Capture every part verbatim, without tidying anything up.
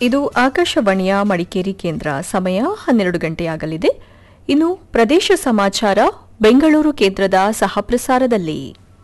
ಇದು ಆಕಾಶವಾಣಿಯ ಮಡಿಕೇರಿ ಕೇಂದ್ರ. ಸಮಯ ಹನ್ನೆರಡು ಗಂಟೆಯಾಗಲಿದೆ. ಇನ್ನು ಪ್ರದೇಶ ಸಮಾಚಾರ ಬೆಂಗಳೂರು ಕೇಂದ್ರದ ಸಹಪ್ರಸಾರದಲ್ಲಿ.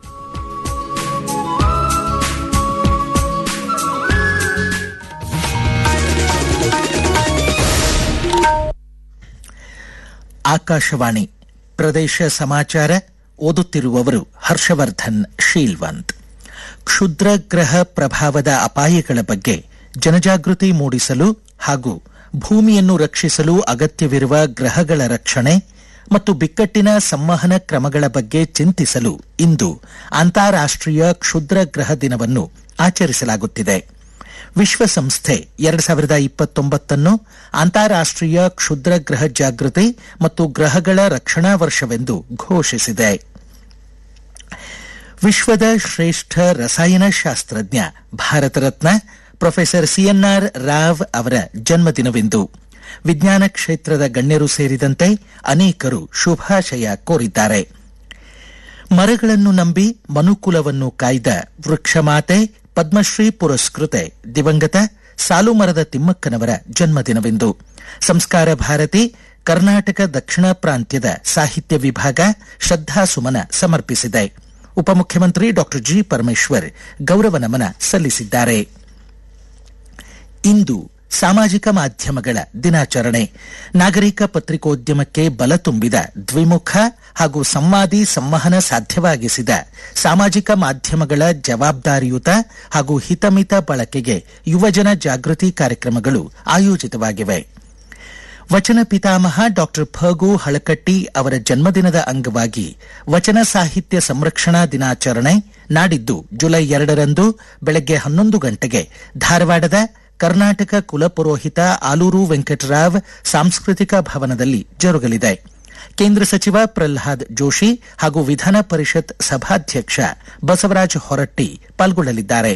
ಆಕಾಶವಾಣಿ ಪ್ರದೇಶ ಸಮಾಚಾರ ಓದುತ್ತಿರುವವರು ಹರ್ಷವರ್ಧನ್ ಶೀಲ್ವಂತ್. ಕ್ಷುದ್ರಗ್ರಹ ಪ್ರಭಾವದ ಅಪಾಯಗಳ ಬಗ್ಗೆ ಜನಜಾಗೃತಿ ಮೂಡಿಸಲು ಹಾಗೂ ಭೂಮಿಯನ್ನು ರಕ್ಷಿಸಲು ಅಗತ್ಯವಿರುವ ಗ್ರಹಗಳ ರಕ್ಷಣೆ ಮತ್ತು ಬಿಕ್ಕಟ್ಟಿನ ಸಂವಹನ ಕ್ರಮಗಳ ಬಗ್ಗೆ ಚಿಂತಿಸಲು ಇಂದು ಅಂತಾರಾಷ್ಟ್ರೀಯ ಕ್ಷುದ್ರಗ್ರಹ ದಿನವನ್ನು ಆಚರಿಸಲಾಗುತ್ತಿದೆ. ವಿಶ್ವಸಂಸ್ಥೆ ಎರಡು ಸಾವಿರದ ಇಪ್ಪತ್ತೊಂಬತ್ತನ್ನು ಅಂತಾರಾಷ್ಟ್ರೀಯ ಕ್ಷುದ್ರಗ್ರಹ ಜಾಗೃತಿ ಮತ್ತು ಗ್ರಹಗಳ ರಕ್ಷಣಾ ವರ್ಷವೆಂದು ಘೋಷಿಸಿದೆ. ವಿಶ್ವದ ಶ್ರೇಷ್ಠ ರಸಾಯನಶಾಸ್ತ್ರಜ್ಞ ಭಾರತ ರತ್ನ ಪ್ರೊಫೆಸರ್ ಸಿಎನ್ಆರ್ ರಾವ್ ಅವರ ಜನ್ಮದಿನವಿಂದು. ವಿಜ್ಞಾನ ಕ್ಷೇತ್ರದ ಗಣ್ಯರು ಸೇರಿದಂತೆ ಅನೇಕರು ಶುಭಾಶಯ ಕೋರಿದ್ದಾರೆ. ಮರಗಳನ್ನು ನಂಬಿ ಮನುಕುಲವನ್ನು ಕಾಯ್ದ ವೃಕ್ಷಮಾತೆ ಪದ್ಮಶ್ರೀ ಪುರಸ್ಕೃತೆ ದಿವಂಗತ ಸಾಲುಮರದ ತಿಮ್ಮಕ್ಕನವರ ಜನ್ಮದಿನವಿಂದು. ಸಂಸ್ಕಾರ ಭಾರತಿ ಕರ್ನಾಟಕ ದಕ್ಷಿಣ ಪ್ರಾಂತ್ಯದ ಸಾಹಿತ್ಯ ವಿಭಾಗ ಶ್ರದ್ಧಾಸುಮನ ಸಮರ್ಪಿಸಿದೆ. ಉಪಮುಖ್ಯಮಂತ್ರಿ ಡಾ ಜಿ ಪರಮೇಶ್ವರ್ ಗೌರವ ನಮನ ಸಲ್ಲಿಸಿದ್ದಾರೆ. ಇಂದು ಸಾಮಾಜಿಕ ಮಾಧ್ಯಮಗಳ ದಿನಾಚರಣೆ. ನಾಗರಿಕ ಪತ್ರಿಕೋದ್ಯಮಕ್ಕೆ ಬಲ ತುಂಬಿದ ದ್ವಿಮುಖ ಹಾಗೂ ಸಂವಾದಿ ಸಂವಹನ ಸಾಧ್ಯವಾಗಿಸಿದ ಸಾಮಾಜಿಕ ಮಾಧ್ಯಮಗಳ ಜವಾಬ್ದಾರಿಯುತ ಹಾಗೂ ಹಿತಮಿತ ಬಳಕೆಗೆ ಯುವಜನ ಜಾಗೃತಿ ಕಾರ್ಯಕ್ರಮಗಳು ಆಯೋಜಿತವಾಗಿವೆ. ವಚನ ಪಿತಾಮಹ ಡಾಕ್ಟರ್ ಫಗು ಹಳಕಟ್ಟಿ ಅವರ ಜನ್ಮದಿನದ ಅಂಗವಾಗಿ ವಚನ ಸಾಹಿತ್ಯ ಸಂರಕ್ಷಣಾ ದಿನಾಚರಣೆ ನಾಡಿದ್ದು ಜುಲೈ ಎರಡರಂದು ಬೆಳಗ್ಗೆ ಹನ್ನೊಂದು ಗಂಟೆಗೆ ಧಾರವಾಡದ ಕರ್ನಾಟಕ ಕುಲಪುರೋಹಿತ ಆಲೂರು ವೆಂಕಟರಾವ್ ಸಾಂಸ್ಕೃತಿಕ ಭವನದಲ್ಲಿ ಜರುಗಲಿದೆ. ಕೇಂದ್ರ ಸಚಿವ ಪ್ರಹ್ಲಾದ್ ಜೋಶಿ ಹಾಗೂ ವಿಧಾನ ಪರಿಷತ್ ಸಭಾಧ್ಯಕ್ಷ ಬಸವರಾಜ ಹೊರಟ್ಟಿ ಪಾಲ್ಗೊಳ್ಳಲಿದ್ದಾರೆ.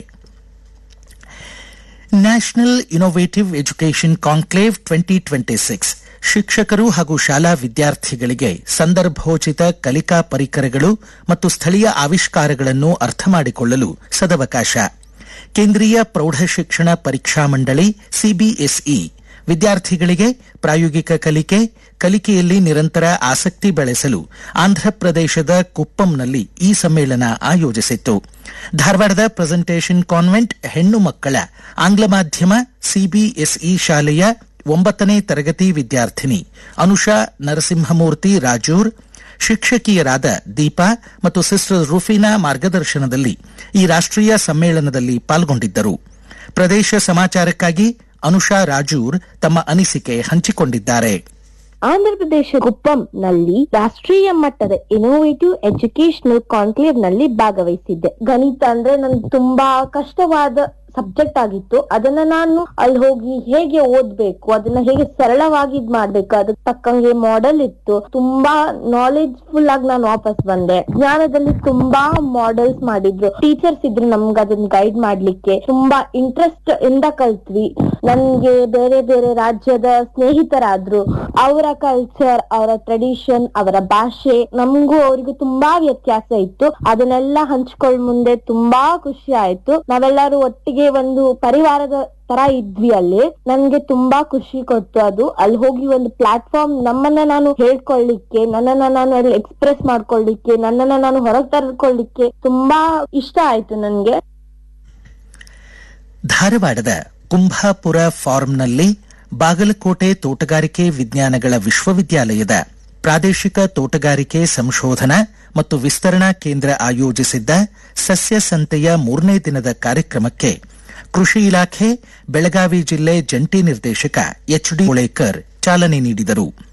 National innovative education conclave twenty twenty six ಶಿಕ್ಷಕರು ಹಾಗೂ ಶಾಲಾ ವಿದ್ಯಾರ್ಥಿಗಳಿಗೆ ಸಂದರ್ಭೋಚಿತ ಕಲಿಕಾ ಪರಿಕರಗಳು ಮತ್ತು ಸ್ಥಳೀಯ ಆವಿಷ್ಕಾರಗಳನ್ನು ಅರ್ಥ ಮಾಡಿಕೊಳ್ಳಲು ಸದವಕಾಶ. ಕೇಂದ್ರೀಯ ಪ್ರೌಢಶಿಕ್ಷಣ ಪರೀಕ್ಷಾ ಮಂಡಳಿ ಸಿಬಿಎಸ್ಇ ವಿದ್ಯಾರ್ಥಿಗಳಿಗೆ ಪ್ರಾಯೋಗಿಕ ಕಲಿಕೆ ಕಲಿಕೆಯಲ್ಲಿ ನಿರಂತರ ಆಸಕ್ತಿ ಬೆಳೆಸಲು ಆಂಧ್ರಪ್ರದೇಶದ ಕುಪ್ಪಂನಲ್ಲಿ ಈ ಸಮ್ಮೇಳನ ಆಯೋಜಿಸಿತ್ತು. ಧಾರವಾಡದ ಪ್ರೆಸೆಂಟೇಷನ್ ಕಾನ್ವೆಂಟ್ ಹೆಣ್ಣು ಮಕ್ಕಳ ಆಂಗ್ಲ ಮಾಧ್ಯಮ ಸಿಬಿಎಸ್ಇ ಶಾಲೆಯ ಒಂಬತ್ತನೇ ತರಗತಿ ವಿದ್ಯಾರ್ಥಿನಿ ಅನುಷಾ ನರಸಿಂಹಮೂರ್ತಿ ರಾಜೂರ್ ಶಿಕ್ಷಕಿಯರಾದ ದೀಪಾ ಮತ್ತು ಸಿಸ್ಟರ್ ರುಫೀನಾ ಮಾರ್ಗದರ್ಶನದಲ್ಲಿ ಈ ರಾಷ್ಟ್ರೀಯ ಸಮ್ಮೇಳನದಲ್ಲಿ ಪಾಲ್ಗೊಂಡಿದ್ದರು. ಪ್ರದೇಶ ಸಮಾಚಾರಕ್ಕಾಗಿ ಅನುಷಾ ರಾಜೂರ್ ತಮ್ಮ ಅನಿಸಿಕೆ ಹಂಚಿಕೊಂಡಿದ್ದಾರೆ. ಆಂಧ್ರಪ್ರದೇಶ ಕುಪ್ಪಂನಲ್ಲಿ ರಾಷ್ಟ್ರೀಯ ಮಟ್ಟದ ಇನೋವೇಟಿವ್ ಎಜುಕೇಶನಲ್ ಕಾನ್ಕ್ಲೇವ್ ನಲ್ಲಿ ಭಾಗವಹಿಸಿದ್ದೆ. ಗಣಿತ ಅಂದ್ರೆ ನನ್ಗೆ ತುಂಬಾ ಕಷ್ಟವಾದ ಸಬ್ಜೆಕ್ಟ್ ಆಗಿತ್ತು. ಅದನ್ನ ನಾನು ಅಲ್ಲಿ ಹೋಗಿ ಹೇಗೆ ಓದ್ಬೇಕು, ಅದನ್ನ ಹೇಗೆ ಸರಳವಾಗಿ ಇದ್ ಮಾಡ್ಬೇಕು, ಅದಕ್ಕೆ ತಕ್ಕಂಗೆ ಮಾಡೆಲ್ ಇತ್ತು. ತುಂಬಾ ನಾಲೆಜ್ ಫುಲ್ ಆಗಿ ನಾನು ವಾಪಸ್ ಬಂದೆ. ಜ್ಞಾನದಲ್ಲಿ ತುಂಬಾ ಮಾಡೆಲ್ಸ್ ಮಾಡಿದ್ರು, ಟೀಚರ್ಸ್ ಇದ್ರು ನಮ್ಗೆ ಅದನ್ನ ಗೈಡ್ ಮಾಡ್ಲಿಕ್ಕೆ. ತುಂಬಾ ಇಂಟ್ರೆಸ್ಟ್ ಇಂದ ಕಲ್ತ್ವಿ. ನನ್ಗೆ ಬೇರೆ ಬೇರೆ ರಾಜ್ಯದ ಸ್ನೇಹಿತರಾದ್ರು. ಅವರ ಕಲ್ಚರ್, ಅವರ ಟ್ರೆಡಿಷನ್, ಅವರ ಭಾಷೆ ನಮಗೂ ಅವ್ರಿಗೂ ತುಂಬಾ ವ್ಯತ್ಯಾಸ ಇತ್ತು. ಅದನ್ನೆಲ್ಲ ಹಂಚ್ಕೊಳ್ಳ್ ಮುಂದೆ ತುಂಬಾ ಖುಷಿ ಆಯ್ತು. ನಾವೆಲ್ಲರೂ ಒಟ್ಟಿಗೆ ಒಂದು ಪರಿವಾರದ ತರ ಇದ್ವಿ ಅಲ್ಲಿ. ನನ್ಗೆ ತುಂಬಾ ಖುಷಿ ಕೊಡ್ತು ಅದು. ಅಲ್ಲಿ ಹೋಗಿ ಒಂದು ಪ್ಲಾಟ್ಫಾರ್ಮ್ ನಮ್ಮನ್ನ ನಾನು ಹೇಳ್ಕೊಳ್ಳಿಕ್ಕೆ, ನನ್ನನ್ನ ನಾನು ಅಲ್ಲಿ ಎಕ್ಸ್ಪ್ರೆಸ್ ಮಾಡ್ಕೊಳ್ಳಿಕ್ಕೆ, ನನ್ನನ್ನ ನಾನು ಹೊರಗೆ ತರ್ಕೊಳ್ಳಿಕ್ಕೆ ತುಂಬಾ ಇಷ್ಟ ಆಯ್ತು ನನ್ಗೆ. ಧಾರವಾಡದ ಕುಂಭಾಪುರ ಫಾರ್ಮ್ನಲ್ಲಿ ಬಾಗಲಕೋಟೆ ತೋಟಗಾರಿಕೆ ವಿಜ್ಞಾನಗಳ ವಿಶ್ವವಿದ್ಯಾಲಯದ ಪ್ರಾದೇಶಿಕ ತೋಟಗಾರಿಕೆ ಸಂಶೋಧನಾ ಮತ್ತು ವಿಸ್ತರಣಾ ಕೇಂದ್ರ ಆಯೋಜಿಸಿದ್ದ ಸಸ್ಯ ಸಂತೆಯ ಮೂರನೇ ದಿನದ ಕಾರ್ಯಕ್ರಮಕ್ಕೆ ಕೃಷಿ ಇಲಾಖೆ ಬೆಳಗಾವಿ ಜಿಲ್ಲೆ ಜಂಟಿ ನಿರ್ದೇಶಕ ಎಚ್ ಡಿ ಓಳೇಕರ್ ಚಾಲನೆ ನೀಡಿದರು.